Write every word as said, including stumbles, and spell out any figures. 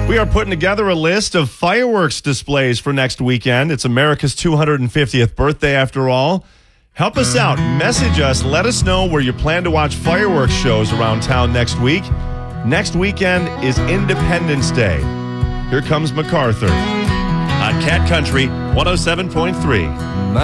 We are putting together a list of fireworks displays for next weekend. It's America's two hundred fiftieth birthday, after all. Help us out. Message us. Let us know where you plan to watch fireworks shows around town next week. Next weekend is Independence Day. Here comes MacArthur on Cat Country one oh seven point three.